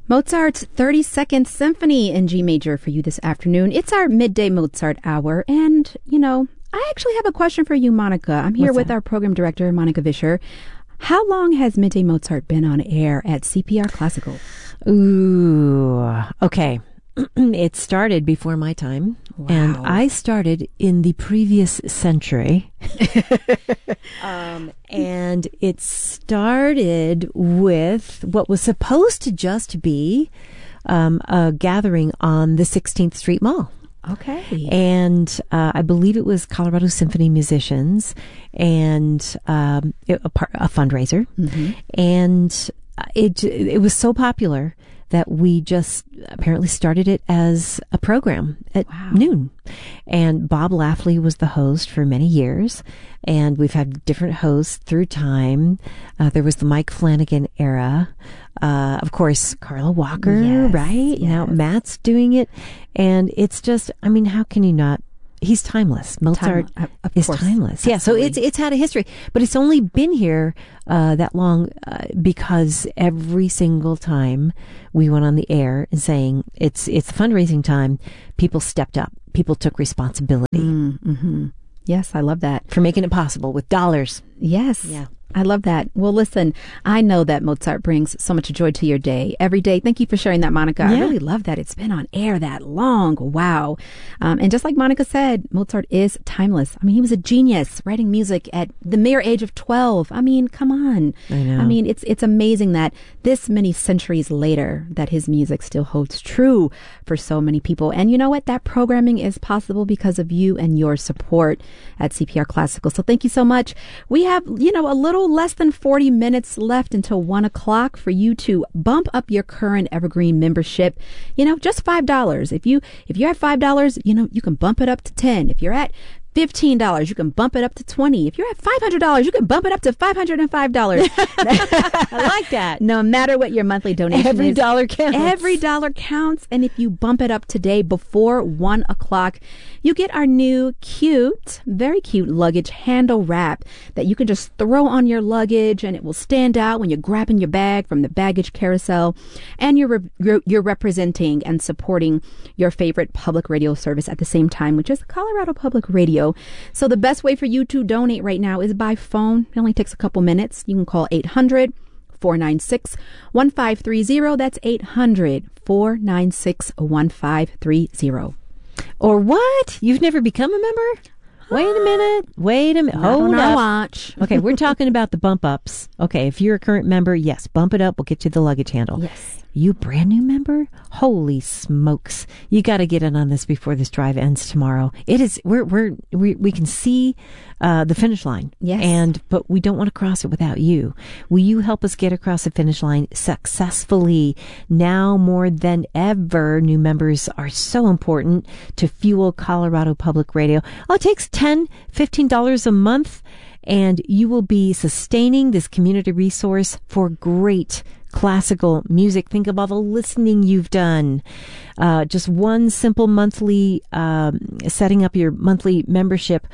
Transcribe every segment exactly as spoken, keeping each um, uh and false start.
Mozart's thirty-second Symphony in G major for you this afternoon. It's our midday Mozart hour. And, you know, I actually have a question for you, Monica. I'm here What's with that? Our program director, Monica Vischer. How long has Midday Mozart been on air at C P R Classical? Ooh, okay. It started before my time. Wow. And I started in the previous century. um, and it started with what was supposed to just be um, a gathering on the sixteenth Street Mall. Okay. And uh, I believe it was Colorado Symphony musicians and um, it, a, par- a fundraiser. Mm-hmm. And it it was so popular that we just apparently started it as a program at wow. noon. And Bob Lafley was the host for many years. And we've had different hosts through time. Uh, there was the Mike Flanagan era. Uh, of course, Carla Walker, yes, right? Yes. Now Matt's doing it. And it's just, I mean, how can you not? He's timeless. Mozart Time, uh, is course. timeless. Absolutely. Yeah, so it's it's had a history, but it's only been here uh, that long uh, because every single time we went on the air and saying it's it's fundraising time, people stepped up. People took responsibility. Mm-hmm. Yes, I love that. For making it possible with dollars. Yes. Yeah. I love that. Well, listen, I know that Mozart brings so much joy to your day every day. Thank you for sharing that, Monica. Yeah. I really love that it's been on air that long. Wow. Um, and just like Monica said, Mozart is timeless. I mean, he was a genius writing music at the mere age of twelve. I mean, come on. I know. I mean, it's it's amazing that this many centuries later that his music still holds true for so many people. And you know what? That programming is possible because of you and your support at C P R Classical. So thank you so much. We have, you know, a little less than forty minutes left until one o'clock for you to bump up your current Evergreen membership. You know, just five dollars. If you, if you're at five dollars, you know, you can bump it up to ten. If you're at fifteen dollars, you can bump it up to twenty. If you're at five hundred dollars, you can bump it up to five hundred five dollars. I like that. No matter what your monthly donation Every is. Every dollar counts. Every dollar counts. And if you bump it up today before one o'clock, you get our new cute, very cute luggage handle wrap that you can just throw on your luggage and it will stand out when you're grabbing your bag from the baggage carousel. And you're, re- you're, you're representing and supporting your favorite public radio service at the same time, which is Colorado Public Radio. So the best way for you to donate right now is by phone. It only takes a couple minutes. You can call eight hundred, four nine six, one five three zero. That's eight hundred, four nine six, one five three zero. Or what? You've never become a member? Wait a minute. Wait a minute. Hold up. Watch. Okay, we're talking about the bump ups. Okay, if you're a current member, yes, bump it up. We'll get you the luggage handle. Yes. You brand new member? Holy smokes. You got to get in on this before this drive ends tomorrow. It is, we're, we're, we, we can see, uh, the finish line. Yes. And, but we don't want to cross it without you. Will you help us get across the finish line successfully? Now more than ever, new members are so important to fuel Colorado Public Radio. Oh, it takes ten dollars, fifteen dollars a month, and you will be sustaining this community resource for great classical music. Think of all the listening you've done. Uh, just one simple monthly, um, setting up your monthly membership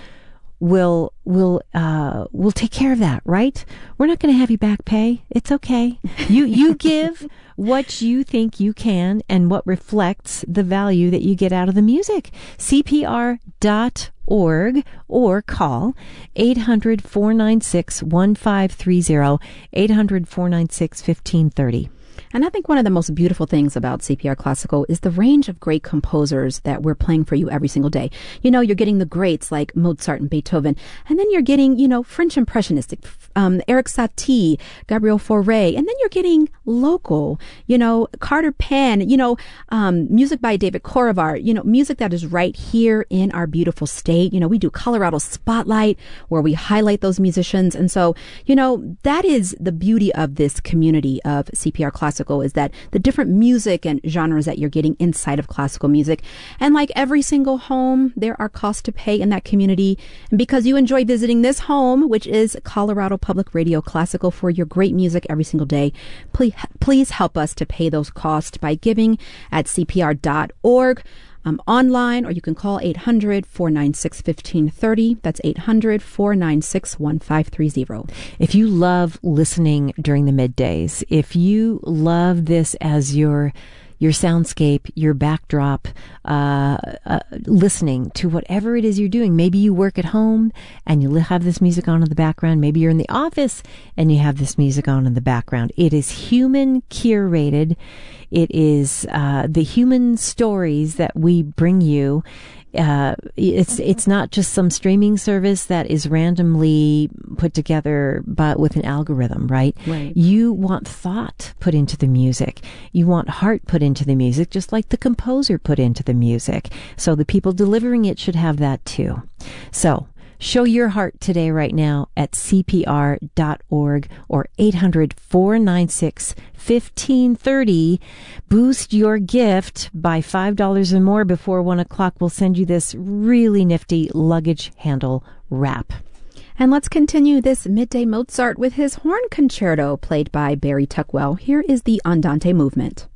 will, will, uh, will take care of that, right? We're not going to have you back pay. It's okay. You, you give what you think you can and what reflects the value that you get out of the music. C P R dot org or call eight hundred, four nine six, one five three zero, eight hundred, four nine six, one five three zero. And I think one of the most beautiful things about C P R Classical is the range of great composers that we're playing for you every single day. You know, you're getting the greats like Mozart and Beethoven, and then you're getting, you know, French Impressionistic, um, Eric Satie, Gabriel Fauré, and then you're getting local, you know, Carter Penn, you know, um, music by David Korevar, you know, music that is right here in our beautiful state. You know, we do Colorado Spotlight where we highlight those musicians. And so, you know, that is the beauty of this community of C P R Classical, is that the different music and genres that you're getting inside of classical music. And like every single home, there are costs to pay in that community. And because you enjoy visiting this home, which is Colorado Public Radio Classical for your great music every single day, please, please help us to pay those costs by giving at C P R dot org. um, online, or you can call eight hundred, four nine six, one five three zero. That's eight hundred, four nine six, one five three zero. If you love listening during the middays, if you love this as your your soundscape, your backdrop, uh, uh, listening to whatever it is you're doing. Maybe you work at home and you have this music on in the background. Maybe you're in the office and you have this music on in the background. It is human curated. It is uh, the human stories that we bring you. Uh, it's it's not just some streaming service that is randomly put together, but with an algorithm, right? Right. You want thought put into the music. You want heart put into the music, just like the composer put into the music. So the people delivering it should have that too. So show your heart today, right now, at C P R dot org or eight hundred, four nine six, one five three zero. Boost your gift by five dollars or more before one o'clock. We'll send you this really nifty luggage handle wrap. And let's continue this midday Mozart with his horn concerto played by Barry Tuckwell. Here is the Andante movement.